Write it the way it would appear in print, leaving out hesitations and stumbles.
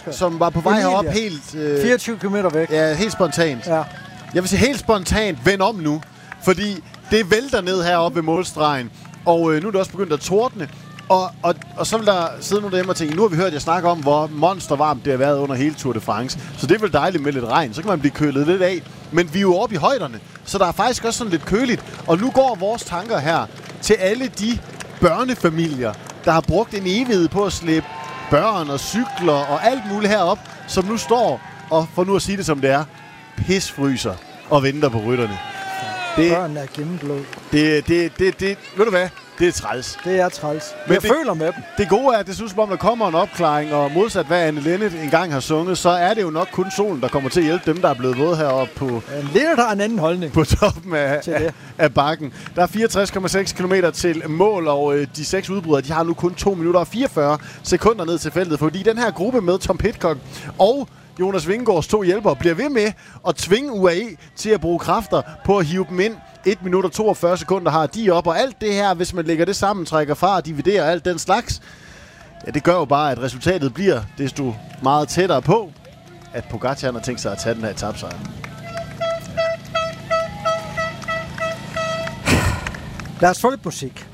mennesker. som var på vej Emilia. herop helt... 24 km væk. Ja, helt spontant. Ja. Jeg vil sige helt spontant, vend om nu. Fordi det vælter ned heroppe ved målstregen. Og nu er det også begyndt at tordne. Og så vil der sidde nogle derhjemme og tænke, nu har vi hørt jer snakke om, hvor monstervarmt det har været under hele Tour de France. Så det er vel dejligt med lidt regn. Så kan man blive kølet lidt af. Men vi er jo oppe i højderne, så der er faktisk også sådan lidt køligt. Og nu går vores tanker her til alle de børnefamilier, der har brugt en evighed på at slæbe børn og cykler og alt muligt herop, som nu står og, for nu at sige det som det er, pisfryser og venter på rytterne. Børn er gennemblod. Ved du hvad? Det er træls. Det er træls. Men jeg føler med dem. Det gode er, at det synes som om, der kommer en opklaring, og modsat hvad Anne Linnet engang har sunget, så er det jo nok kun solen, der kommer til at hjælpe dem, der er blevet våde heroppe på... Linnet har en anden holdning. På toppen af bakken. Der er 64,6 km til mål, og de 6 udbrydere, de har nu kun 2 minutter og 44 sekunder ned til feltet, fordi den her gruppe med Tom Pidcock og Jonas Vingegaards 2 hjælpere bliver ved med at tvinge UAE til at bruge kræfter på at hive dem ind. 1 minut og 42 sekunder har de op, og alt det her, hvis man lægger det sammen, trækker fra og dividerer alt den slags, ja, det gør jo bare, at resultatet bliver desto meget tættere på, at Pogacar har tænkt sig at tage den her etapesejr. Lad os få lidt musik.